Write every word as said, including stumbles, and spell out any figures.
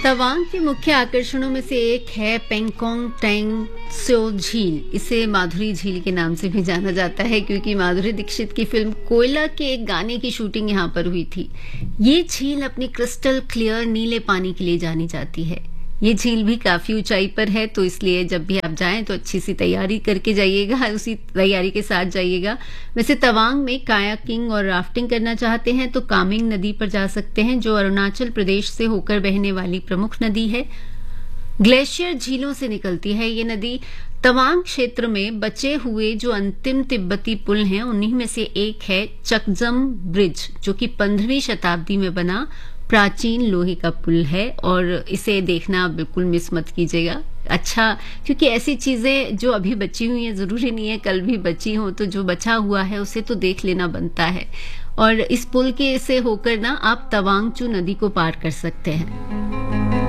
तवांग के मुख्य आकर्षणों में से एक है पेंगोंग टैंग त्सो झील। इसे माधुरी झील के नाम से भी जाना जाता है क्योंकि माधुरी दीक्षित की फिल्म कोयला के एक गाने की शूटिंग यहाँ पर हुई थी। ये झील अपनी क्रिस्टल क्लियर नीले पानी के लिए जानी जाती है। ये झील भी काफी ऊंचाई पर है, तो इसलिए जब भी आप जाएं तो अच्छी सी तैयारी करके जाइएगा, उसी तैयारी के साथ जाइएगा। वैसे तवांग में कायाकिंग और राफ्टिंग करना चाहते हैं तो कामेंग नदी पर जा सकते हैं, जो अरुणाचल प्रदेश से होकर बहने वाली प्रमुख नदी है। ग्लेशियर झीलों से निकलती है ये नदी। तवांग क्षेत्र में बचे हुए जो अंतिम तिब्बती पुल हैं उन्हीं में से एक है चकजम ब्रिज, जो कि पंद्रहवीं शताब्दी में बना प्राचीन लोहे का पुल है और इसे देखना बिल्कुल मिस मत कीजिएगा। अच्छा, क्योंकि ऐसी चीजें जो अभी बची हुई हैं जरूरी नहीं है कल भी बची हो, तो जो बचा हुआ है उसे तो देख लेना बनता है। और इस पुल के से होकर ना आप तवांग चू नदी को पार कर सकते हैं।